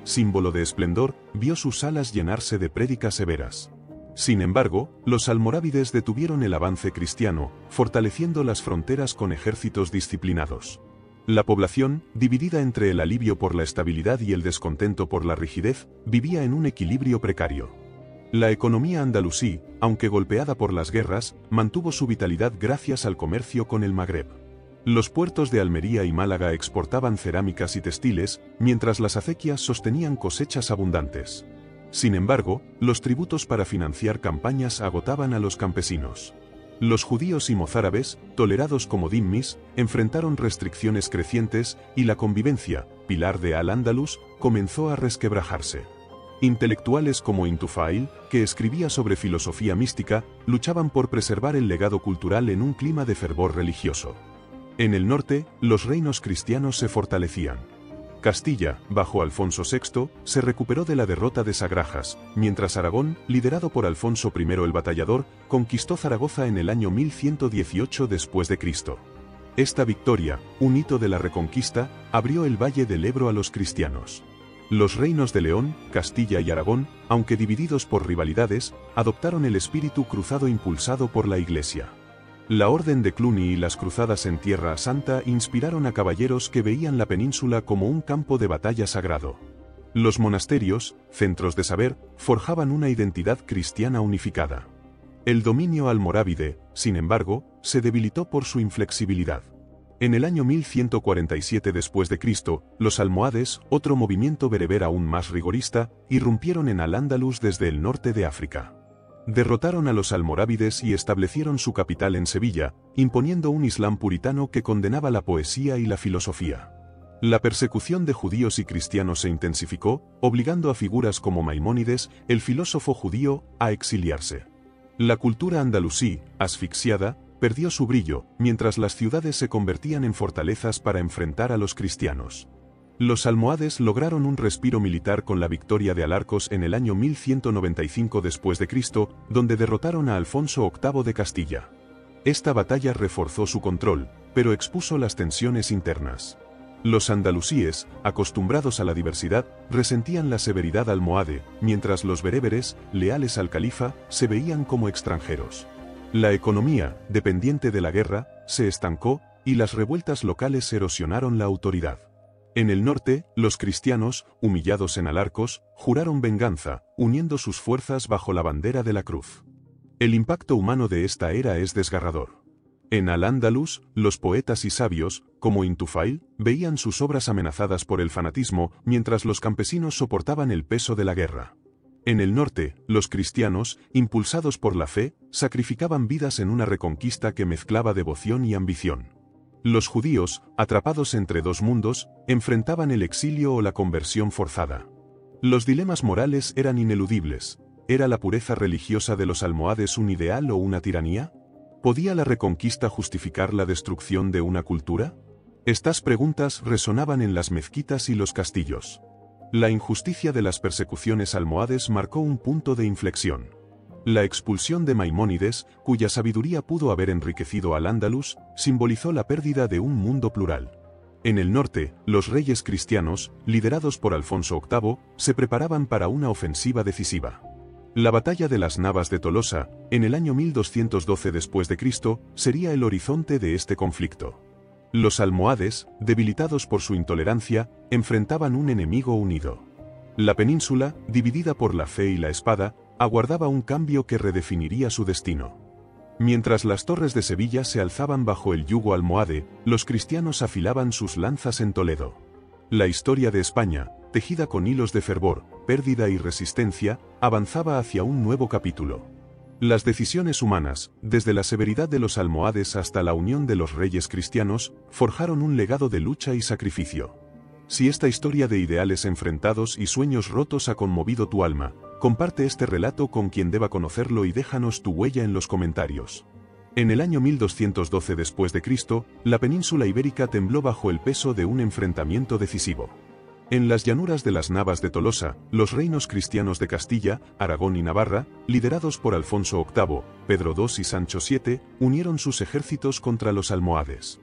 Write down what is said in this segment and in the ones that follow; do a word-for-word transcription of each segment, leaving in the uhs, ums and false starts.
símbolo de esplendor, vio sus alas llenarse de prédicas severas. Sin embargo, los almorávides detuvieron el avance cristiano, fortaleciendo las fronteras con ejércitos disciplinados. La población, dividida entre el alivio por la estabilidad y el descontento por la rigidez, vivía en un equilibrio precario. La economía andalusí, aunque golpeada por las guerras, mantuvo su vitalidad gracias al comercio con el Magreb. Los puertos de Almería y Málaga exportaban cerámicas y textiles, mientras las acequias sostenían cosechas abundantes. Sin embargo, los tributos para financiar campañas agotaban a los campesinos. Los judíos y mozárabes, tolerados como dhimmis, enfrentaron restricciones crecientes y la convivencia, pilar de Al-Ándalus, comenzó a resquebrajarse. Intelectuales como Intufail, que escribía sobre filosofía mística, luchaban por preservar el legado cultural en un clima de fervor religioso. En el norte, los reinos cristianos se fortalecían. Castilla, bajo Alfonso sexto, se recuperó de la derrota de Sagrajas, mientras Aragón, liderado por Alfonso primero el Batallador, conquistó Zaragoza en el año mil ciento dieciocho después de Cristo. Esta victoria, un hito de la Reconquista, abrió el Valle del Ebro a los cristianos. Los reinos de León, Castilla y Aragón, aunque divididos por rivalidades, adoptaron el espíritu cruzado impulsado por la Iglesia. La Orden de Cluny y las cruzadas en Tierra Santa inspiraron a caballeros que veían la península como un campo de batalla sagrado. Los monasterios, centros de saber, forjaban una identidad cristiana unificada. El dominio almorávide, sin embargo, se debilitó por su inflexibilidad. En el año mil ciento cuarenta y siete después de Cristo, los almohades, otro movimiento bereber aún más rigorista, irrumpieron en Al-Ándalus desde el norte de África. Derrotaron a los almorávides y establecieron su capital en Sevilla, imponiendo un islam puritano que condenaba la poesía y la filosofía. La persecución de judíos y cristianos se intensificó, obligando a figuras como Maimónides, el filósofo judío, a exiliarse. La cultura andalusí, asfixiada, perdió su brillo, mientras las ciudades se convertían en fortalezas para enfrentar a los cristianos. Los almohades lograron un respiro militar con la victoria de Alarcos en el año mil ciento noventa y cinco después de Cristo, donde derrotaron a Alfonso octavo de Castilla. Esta batalla reforzó su control, pero expuso las tensiones internas. Los andalusíes, acostumbrados a la diversidad, resentían la severidad almohade, mientras los bereberes, leales al califa, se veían como extranjeros. La economía, dependiente de la guerra, se estancó, y las revueltas locales erosionaron la autoridad. En el norte, los cristianos, humillados en Alarcos, juraron venganza, uniendo sus fuerzas bajo la bandera de la cruz. El impacto humano de esta era es desgarrador. En Al-Ándalus, los poetas y sabios, como Intufail, veían sus obras amenazadas por el fanatismo, mientras los campesinos soportaban el peso de la guerra. En el norte, los cristianos, impulsados por la fe, sacrificaban vidas en una reconquista que mezclaba devoción y ambición. Los judíos, atrapados entre dos mundos, enfrentaban el exilio o la conversión forzada. Los dilemas morales eran ineludibles. ¿Era la pureza religiosa de los almohades un ideal o una tiranía? ¿Podía la reconquista justificar la destrucción de una cultura? Estas preguntas resonaban en las mezquitas y los castillos. La injusticia de las persecuciones almohades marcó un punto de inflexión. La expulsión de Maimónides, cuya sabiduría pudo haber enriquecido Al-Ándalus, simbolizó la pérdida de un mundo plural. En el norte, los reyes cristianos, liderados por Alfonso octavo, se preparaban para una ofensiva decisiva. La batalla de las Navas de Tolosa, en el año mil doscientos doce después de Cristo, sería el horizonte de este conflicto. Los almohades, debilitados por su intolerancia, enfrentaban un enemigo unido. La península, dividida por la fe y la espada, aguardaba un cambio que redefiniría su destino. Mientras las torres de Sevilla se alzaban bajo el yugo almohade, los cristianos afilaban sus lanzas en Toledo. La historia de España, tejida con hilos de fervor, pérdida y resistencia, avanzaba hacia un nuevo capítulo. Las decisiones humanas, desde la severidad de los almohades hasta la unión de los reyes cristianos, forjaron un legado de lucha y sacrificio. Si esta historia de ideales enfrentados y sueños rotos ha conmovido tu alma, comparte este relato con quien deba conocerlo y déjanos tu huella en los comentarios. En el año mil doscientos doce después de Cristo, la península ibérica tembló bajo el peso de un enfrentamiento decisivo. En las llanuras de las Navas de Tolosa, los reinos cristianos de Castilla, Aragón y Navarra, liderados por Alfonso octavo, Pedro segundo y Sancho séptimo, unieron sus ejércitos contra los almohades.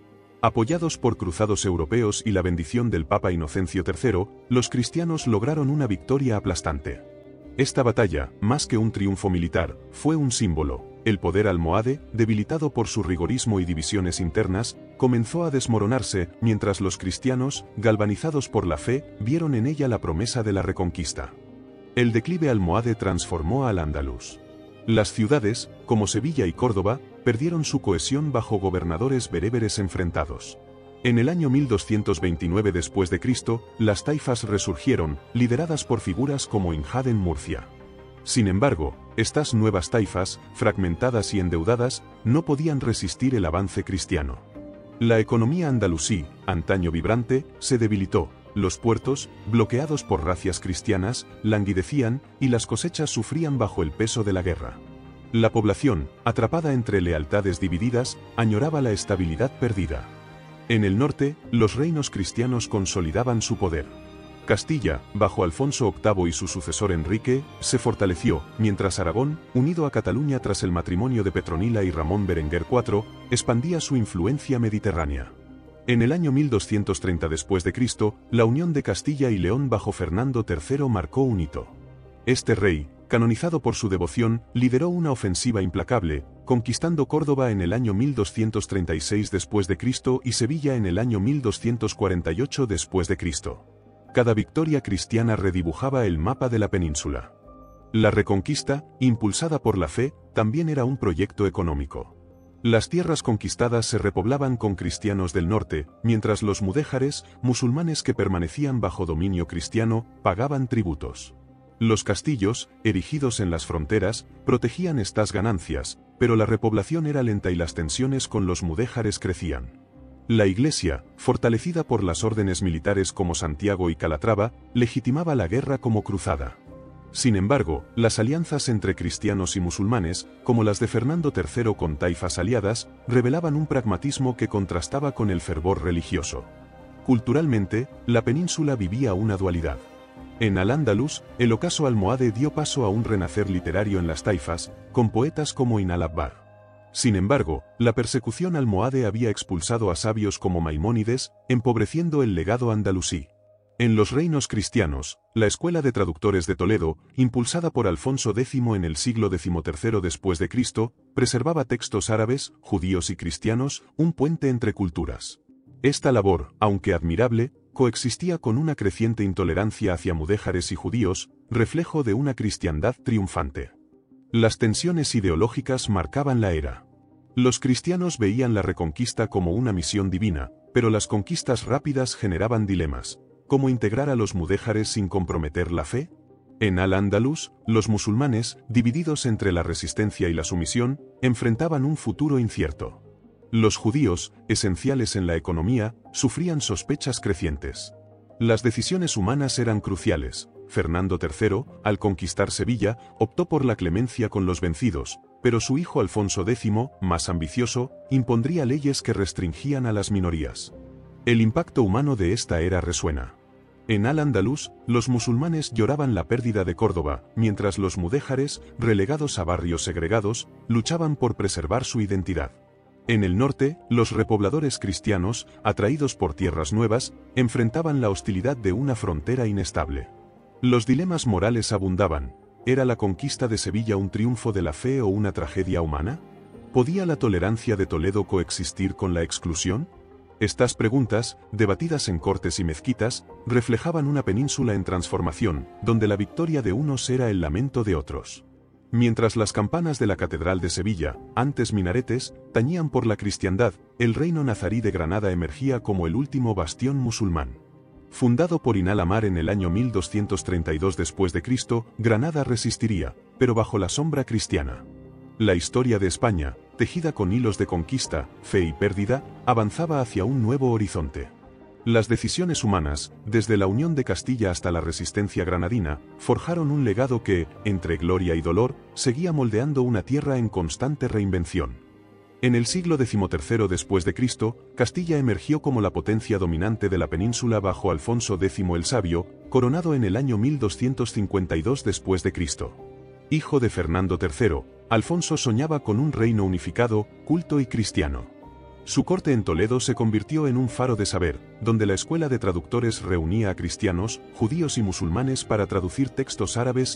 Apoyados por cruzados europeos y la bendición del Papa Inocencio tercero, los cristianos lograron una victoria aplastante. Esta batalla, más que un triunfo militar, fue un símbolo. El poder almohade, debilitado por su rigorismo y divisiones internas, comenzó a desmoronarse, mientras los cristianos, galvanizados por la fe, vieron en ella la promesa de la reconquista. El declive almohade transformó al Andalus. Las ciudades, como Sevilla y Córdoba, perdieron su cohesión bajo gobernadores bereberes enfrentados. En el año mil doscientos veintinueve después de Cristo, las taifas resurgieron, lideradas por figuras como Injad en Murcia. Sin embargo, estas nuevas taifas, fragmentadas y endeudadas, no podían resistir el avance cristiano. La economía andalusí, antaño vibrante, se debilitó, los puertos, bloqueados por racias cristianas, languidecían, y las cosechas sufrían bajo el peso de la guerra. La población, atrapada entre lealtades divididas, añoraba la estabilidad perdida. En el norte, los reinos cristianos consolidaban su poder. Castilla, bajo Alfonso octavo y su sucesor Enrique, se fortaleció, mientras Aragón, unido a Cataluña tras el matrimonio de Petronila y Ramón Berenguer cuarto, expandía su influencia mediterránea. En el año mil doscientos treinta después de Cristo, la unión de Castilla y León bajo Fernando tercero marcó un hito. Este rey, canonizado por su devoción, lideró una ofensiva implacable, conquistando Córdoba en el año mil doscientos treinta y seis después de Cristo y Sevilla en el año mil doscientos cuarenta y ocho después de Cristo. Cada victoria cristiana redibujaba el mapa de la península. La reconquista, impulsada por la fe, también era un proyecto económico. Las tierras conquistadas se repoblaban con cristianos del norte, mientras los mudéjares, musulmanes que permanecían bajo dominio cristiano, pagaban tributos. Los castillos, erigidos en las fronteras, protegían estas ganancias, pero la repoblación era lenta y las tensiones con los mudéjares crecían. La Iglesia, fortalecida por las órdenes militares como Santiago y Calatrava, legitimaba la guerra como cruzada. Sin embargo, las alianzas entre cristianos y musulmanes, como las de Fernando tercero con taifas aliadas, revelaban un pragmatismo que contrastaba con el fervor religioso. Culturalmente, la península vivía una dualidad. En Al-Ándalus, el ocaso almohade dio paso a un renacer literario en las taifas, con poetas como Ibn al-Abbar. Sin embargo, la persecución almohade había expulsado a sabios como Maimónides, empobreciendo el legado andalusí. En los reinos cristianos, la Escuela de Traductores de Toledo, impulsada por Alfonso décimo en el siglo decimotercero después de Cristo, preservaba textos árabes, judíos y cristianos, un puente entre culturas. Esta labor, aunque admirable, coexistía con una creciente intolerancia hacia mudéjares y judíos, reflejo de una cristiandad triunfante. Las tensiones ideológicas marcaban la era. Los cristianos veían la reconquista como una misión divina, pero las conquistas rápidas generaban dilemas. ¿Cómo integrar a los mudéjares sin comprometer la fe? En Al-Ándalus, los musulmanes, divididos entre la resistencia y la sumisión, enfrentaban un futuro incierto. Los judíos, esenciales en la economía, sufrían sospechas crecientes. Las decisiones humanas eran cruciales. Fernando tercero, al conquistar Sevilla, optó por la clemencia con los vencidos, pero su hijo Alfonso décimo, más ambicioso, impondría leyes que restringían a las minorías. El impacto humano de esta era resuena. En Al-Ándalus, los musulmanes lloraban la pérdida de Córdoba, mientras los mudéjares, relegados a barrios segregados, luchaban por preservar su identidad. En el norte, los repobladores cristianos, atraídos por tierras nuevas, enfrentaban la hostilidad de una frontera inestable. Los dilemas morales abundaban. ¿Era la conquista de Sevilla un triunfo de la fe o una tragedia humana? ¿Podía la tolerancia de Toledo coexistir con la exclusión? Estas preguntas, debatidas en cortes y mezquitas, reflejaban una península en transformación, donde la victoria de unos era el lamento de otros. Mientras las campanas de la Catedral de Sevilla, antes minaretes, tañían por la cristiandad, el reino nazarí de Granada emergía como el último bastión musulmán. Fundado por Ibn al-Ahmar en el año mil doscientos treinta y dos después de Cristo, Granada resistiría, pero bajo la sombra cristiana. La historia de España, tejida con hilos de conquista, fe y pérdida, avanzaba hacia un nuevo horizonte. Las decisiones humanas, desde la unión de Castilla hasta la resistencia granadina, forjaron un legado que, entre gloria y dolor, seguía moldeando una tierra en constante reinvención. En el siglo decimotercero después de Cristo, Castilla emergió como la potencia dominante de la península bajo Alfonso décimo el Sabio, coronado en el año mil doscientos cincuenta y dos después de Cristo. Hijo de Fernando tercero, Alfonso soñaba con un reino unificado, culto y cristiano. Su corte en Toledo se convirtió en un faro de saber, donde la escuela de traductores reunía a cristianos, judíos y musulmanes para traducir textos árabes